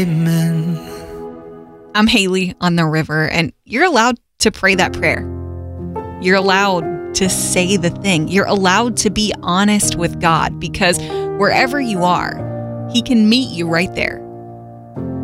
Amen. I'm Haley on the river, and you're allowed to pray that prayer. You're allowed to say the thing. You're allowed to be honest with God, because wherever you are, He can meet you right there.